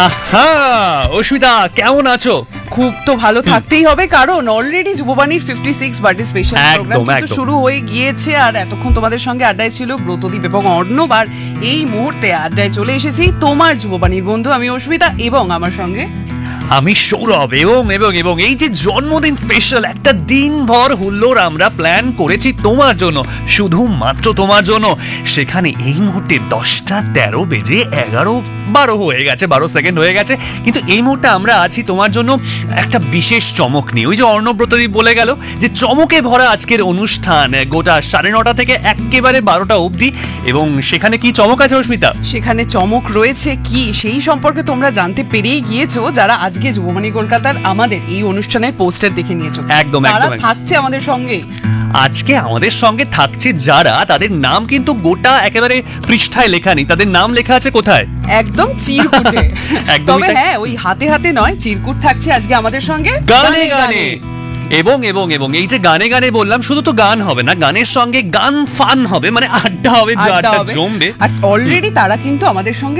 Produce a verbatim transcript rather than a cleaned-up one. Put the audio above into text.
আহা, অস্মিতা কেমন আছো? খুব তো ভালো থাকতেই হবে, কারণ already যুববাণীর fifty six birthday special programme কিন্তু শুরু হয়ে গিয়েছে। আর এতক্ষণ তোমাদের সঙ্গে আড্ডায় ছিল ব্রতদীপ এবং অর্ণব, আর এই মুহূর্তে আড্ডায় চলে এসেছি তোমার যুববাণীর বন্ধু আমি অস্মিতা, এবং আমার সঙ্গে আমি সৌরভ। এবং এবং এবং এই যে জন্মদিন স্পেশাল একটা দিন ভর হুল্লোড় আমরা প্ল্যান করেছি তোমার জন্য, শুধুমাত্র তোমার জন্য। সেখানে এই মুহূর্তে দশটা তেরো বেজে এগারো বারো হয়ে গেছে, বারো সেকেন্ড হয়ে গেছে, কিন্তু এই মুহূর্তে আমরা আছি তোমার জন্য একটা বিশেষ চমক নিয়ে। ওই যে অর্ণব ব্রতদীপ বলে গেল যে চমকে ভরা আজকের অনুষ্ঠান, গোটা সাড়ে নটা থেকে একেবারে বারোটা অবধি। এবং সেখানে কি চমক আছে অস্মিতা? সেখানে চমক রয়েছে কি সেই সম্পর্কে তোমরা জানতে পেরিয়ে গিয়েছো যারা আজকে যুববাণী কলকাতার আমাদের এই অনুষ্ঠানের পোস্টার দেখে নিয়েছো। একদম তারা একদম থাকছে আমাদের সঙ্গে। আজকে আমাদের সঙ্গে থাকছে যারা, তাদের নাম কিন্তু গোটা একেবারে পৃষ্ঠায় লেখা নেই, তাদের নাম লেখা আছে কোথায়? একদম চিরকুটে। একদমই তবে তাই। হ্যাঁ, ওই হাতে হাতে নয়, চিরকুট থাকছে আজকে আমাদের সঙ্গে গানে গানে। এবং এবং এবং এই যে গানে গানে বললাম, শুধু তো গান হবে না, গানের সঙ্গে গান ফান হবে, মানে আড্ডা হবে, যে আড্ডা আড্ডা হবে। জমবে। আর অলরেডি তারা কিন্তু আমাদের সঙ্গে